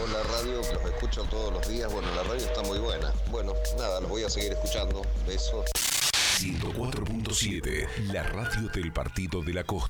la radio, los escucho todos los días. Bueno, la radio está muy buena. Bueno, nada, los voy a seguir escuchando. Besos. 104.7, la radio del Partido de la Costa.